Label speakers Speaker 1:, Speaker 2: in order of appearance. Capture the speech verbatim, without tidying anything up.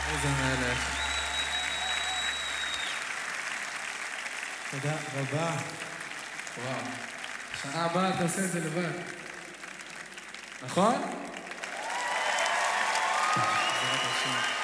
Speaker 1: איזה מלך.
Speaker 2: תודה רבה.
Speaker 1: וואו. שנה הבאה אתה עושה את זה לבד. נכון? בעזרת השם.